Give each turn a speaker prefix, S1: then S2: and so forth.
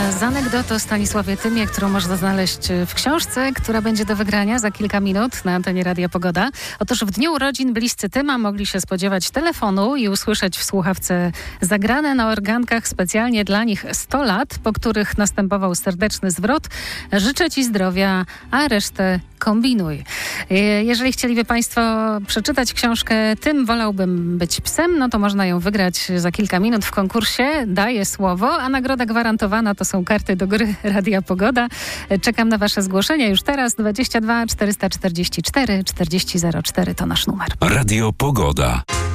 S1: z anegdotą o Stanisławie Tymie, którą można znaleźć w książce, która będzie do wygrania za kilka minut na antenie Radia Pogoda. Otóż w dniu urodzin bliscy Tyma mogli się spodziewać telefonu i usłyszeć w słuchawce zagrane na organkach specjalnie dla nich 100 lat, po których następował serdeczny zwrot. Życzę Ci zdrowia, a resztę kombinuj. Jeżeli chcieliby Państwo przeczytać książkę Tym wolałbym być psem, no to można ją wygrać za kilka minut w konkursie. Daję słowo, a nagroda gwarantowana to są karty do gry Radia Pogoda. Czekam na Wasze zgłoszenia już teraz. 22 444 4004 to nasz numer.
S2: Radio Pogoda.